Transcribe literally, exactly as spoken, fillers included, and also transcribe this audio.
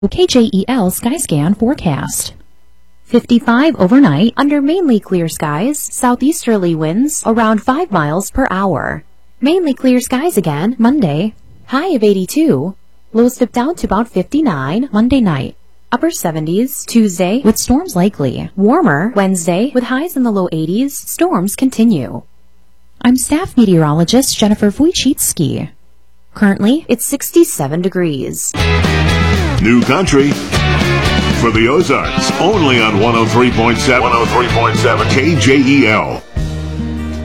K J E L Skyscan forecast. fifty-five overnight under mainly clear skies, southeasterly winds around five miles per hour. Mainly clear skies again Monday, high of eighty-two. Lows dip down to about fifty-nine Monday night. Upper seventies Tuesday with storms likely. Warmer Wednesday with highs in the low eighties. Storms continue. I'm staff meteorologist Jennifer Wojcicki. Currently, it's sixty-seven degrees. New country for the Ozarks, only on one oh three point seven. one oh three point seven K J E L.